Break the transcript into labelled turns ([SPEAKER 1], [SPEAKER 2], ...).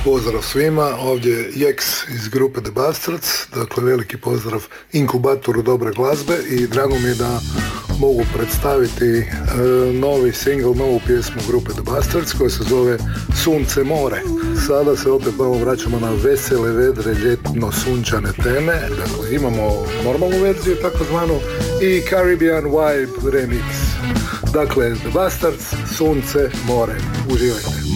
[SPEAKER 1] Pozdrav svima, ovdje je Jeks iz grupe The Bastards, dakle veliki pozdrav inkubatoru dobre glazbe i drago mi je da mogu predstaviti novi single, novu pjesmu grupe The Bastards koja se zove Sunce more. Sada se opet malo vraćamo na vesele, vedre, ljetno, sunčane teme, dakle imamo normalnu verziju takozvanu i Caribbean Vibe remix. Dakle, The Bastards, Sunce more. Uživajte.